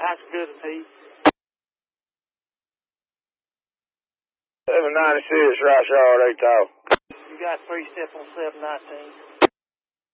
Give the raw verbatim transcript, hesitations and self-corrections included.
That's good to me. seven ninety-six, right yard, eight tall. You got three step on seven nineteen.